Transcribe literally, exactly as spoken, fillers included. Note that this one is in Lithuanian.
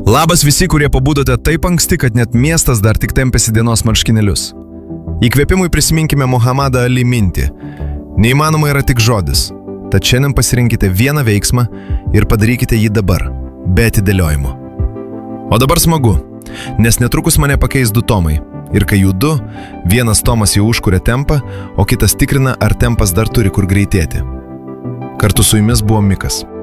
Labas visi, kurie pabudote taip anksti, kad net miestas dar tik tempėsi dienos marškinėlius. Įkvėpimui prisiminkime Muhamadą Ali mintį. Neįmanoma yra tik žodis. Tad šiandien pasirinkite vieną veiksmą ir padarykite jį dabar, be atidėliojimo. O dabar smagu, nes netrukus mane pakeis du tomai. Ir kai jų du, vienas tomas jau užkuria tempą, o kitas tikrina, ar tempas dar turi kur greitėti. Kartu su jumis buvo Mikas.